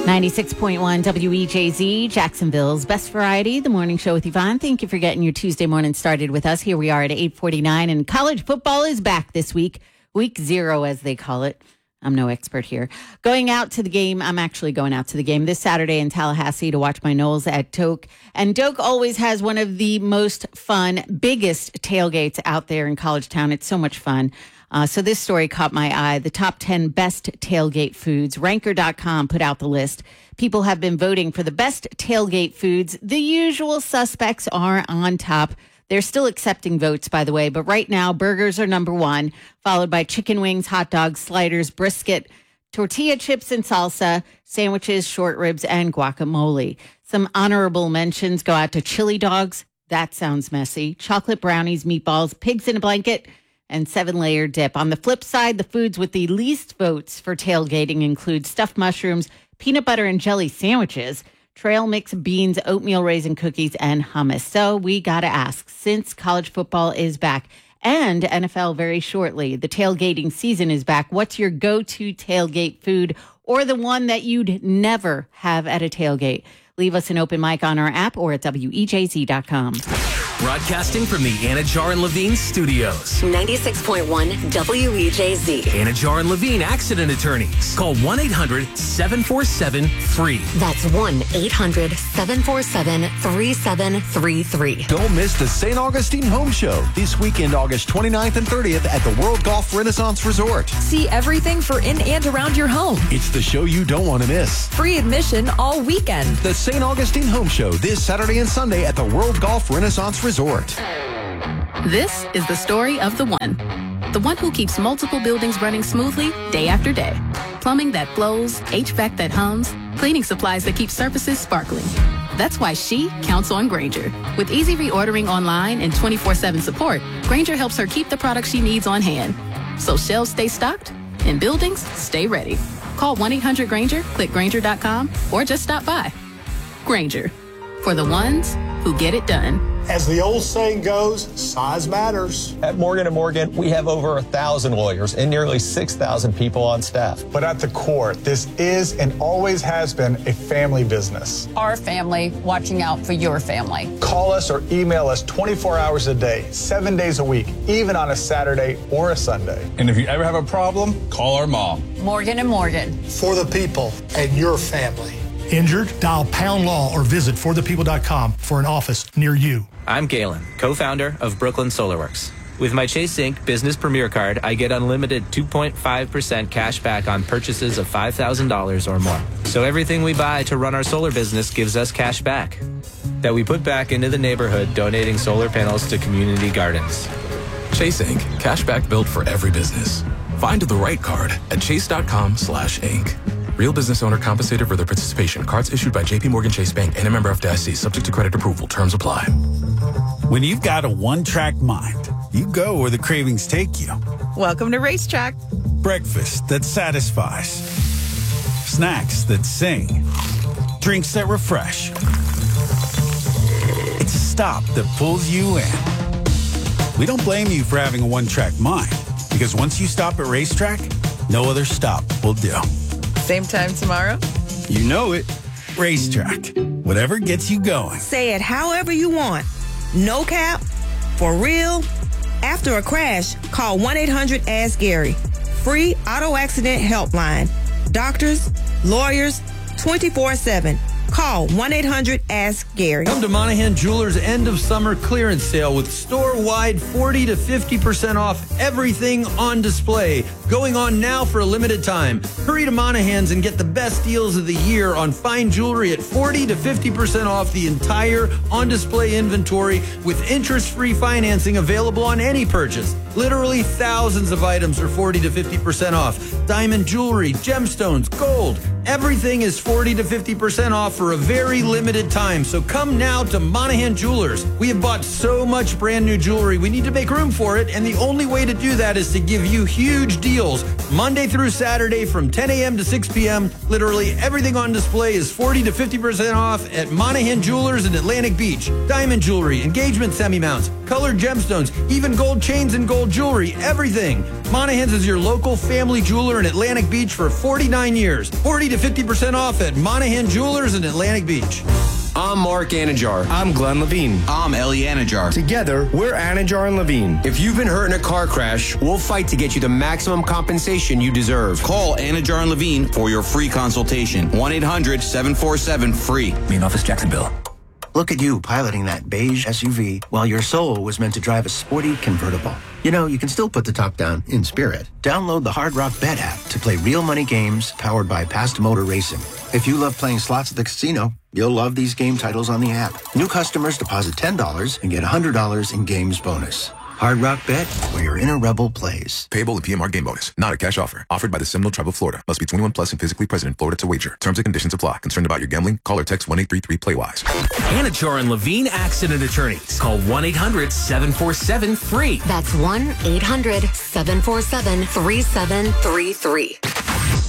96.1 WEJZ, Jacksonville's best variety, the morning show with Yvonne. Thank you for getting your Tuesday morning started with us. Here we are at 8:49, and college football is back this week. Week 0, as they call it. I'm no expert here. Going out to the game. I'm actually going out to the game this Saturday in Tallahassee to watch my Noles at Doak. And Doak always has one of the most fun, biggest tailgates out there in College Town. It's so much fun. So this story caught my eye. The top 10 best tailgate foods. Ranker.com put out the list. People have been voting for the best tailgate foods. The usual suspects are on top. They're still accepting votes, by the way, but right now, burgers are number 1, followed by chicken wings, hot dogs, sliders, brisket, tortilla chips and salsa, sandwiches, short ribs, and guacamole. Some honorable mentions go out to chili dogs. That sounds messy. Chocolate brownies, meatballs, pigs in a blanket, and 7-layer dip. On the flip side, the foods with the least votes for tailgating include stuffed mushrooms, peanut butter and jelly sandwiches, trail mix beans, oatmeal raisin cookies, and hummus. So we got to ask, since college football is back and NFL very shortly, the tailgating season is back, what's your go-to tailgate food or the one that you'd never have at a tailgate? Leave us an open mic on our app or at WEJZ.com. Broadcasting from the Anajar and Levine studios. 96.1 WEJZ. Anajar and Levine accident attorneys. Call 1-800-747-FREE. That's 1-800-747-3733. Don't miss the St. Augustine Home Show this weekend, August 29th and 30th at the World Golf Renaissance Resort. See everything for in and around your home. It's the show you don't want to miss. Free admission all weekend. The St. Augustine Home Show this Saturday and Sunday at the World Golf Renaissance Resort. This is the story of the one who keeps multiple buildings running smoothly day after day. Plumbing that flows, HVAC that hums, cleaning supplies that keep surfaces sparkling. That's why she counts on Grainger. With easy reordering online and 24/7 support, Grainger helps her keep the products she needs on hand. So shelves stay stocked and buildings stay ready. Call 1-800-GRAINGER, click Grainger.com, or just stop by. Grainger, for the ones who get it done. As the old saying goes, size matters. At Morgan & Morgan, we have over 1,000 lawyers and nearly 6,000 people on staff. But at the core, this is and always has been a family business. Our family watching out for your family. Call us or email us 24 hours a day, 7 days a week, even on a Saturday or a Sunday. And if you ever have a problem, call our mom. Morgan & Morgan. For the people and your family. Injured? Dial Pound Law or visit forthepeople.com for an office near you. I'm Galen, co-founder of Brooklyn SolarWorks. With my Chase Inc. Business Premier Card, I get unlimited 2.5% cash back on purchases of $5,000 or more. So everything we buy to run our solar business gives us cash back that we put back into the neighborhood, donating solar panels to community gardens. Chase Inc. Cash back built for every business. Find the right card at chase.com/Inc. Real business owner compensated for their participation. Cards issued by J.P. Morgan Chase Bank and a member FDIC. Subject to credit approval. Terms apply. When you've got a one-track mind, you go where the cravings take you. Welcome to Racetrack. Breakfast that satisfies. Snacks that sing. Drinks that refresh. It's a stop that pulls you in. We don't blame you for having a one-track mind, because once you stop at Racetrack, no other stop will do. Same time tomorrow? You know it. Racetrack. Whatever gets you going. Say it however you want. No cap. For real. After a crash, call 1-800-ASK-GARY. Free auto accident helpline. Doctors, lawyers, 24/7. Call 1-800-ASK-GARY. Come to Monahan Jewelers' end of summer clearance sale with store-wide 40 to 50% off everything on display. Going on now for a limited time. Hurry to Monahan's and get the best deals of the year on fine jewelry at 40 to 50% off the entire on-display inventory with interest-free financing available on any purchase. Literally thousands of items are 40 to 50% off. Diamond jewelry, gemstones, gold. Everything is 40 to 50% off for a very limited time. So come now to Monahan Jewelers. We have bought so much brand new jewelry. We need to make room for it. And the only way to do that is to give you huge deals Monday through Saturday from 10 a.m. to 6 p.m. Literally everything on display is 40 to 50% off at Monahan Jewelers in Atlantic Beach. Diamond jewelry, engagement semi-mounts, colored gemstones, even gold chains and gold gold jewelry, everything. Monahan's is your local family jeweler in Atlantic Beach for 49 years. 40 to 50% off at Monahan Jewelers in Atlantic Beach. I'm Mark Anajar. I'm Glenn Levine. I'm Ellie Anajar. Together, we're Anajar and Levine. If you've been hurt in a car crash, we'll fight to get you the maximum compensation you deserve. Call Anajar and Levine for your free consultation. 1-800-747-FREE. Main office, Jacksonville. Look at you piloting that beige SUV while your soul was meant to drive a sporty convertible. You know, you can still put the top down in spirit. Download the Hard Rock Bet app to play real money games powered by Past Motor Racing. If you love playing slots at the casino, you'll love these game titles on the app. New customers deposit $10 and get $100 in games bonus. Hard Rock Bet, where your inner rebel plays. Payable in PMR game bonus. Not a cash offer. Offered by the Seminole Tribe of Florida. Must be 21 plus and physically present in Florida to wager. Terms and conditions apply. Concerned about your gambling? Call or text 1-833-PLAY-WISE. Anajar and Levine Accident Attorneys. Call 1-800-747-FREE. That's 1-800-747-3733.